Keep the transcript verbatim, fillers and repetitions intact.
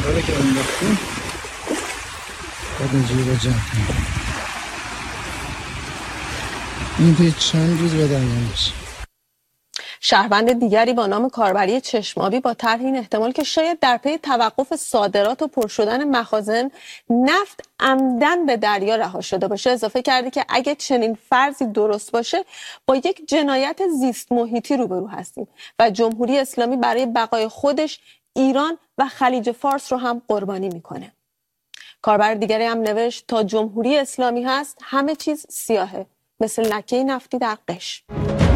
قراره که انداختیم باید اینجوری رو جمع کنیم. این توی چند روز به درمان میشه. شهروند دیگری با نام کاربری چشمابی با طرح این احتمال که شاید در پی توقف صادرات و پر شدن مخازن نفت عمدن به دریا رها شده باشه اضافه کرده که اگه چنین فرضی درست باشه با یک جنایت زیست محیطی روبرو هستیم و جمهوری اسلامی برای بقای خودش ایران و خلیج فارس رو هم قربانی میکنه. کاربر دیگری هم نوشت تا جمهوری اسلامی هست همه چیز سیاهه مثل لکه نفتی در قش.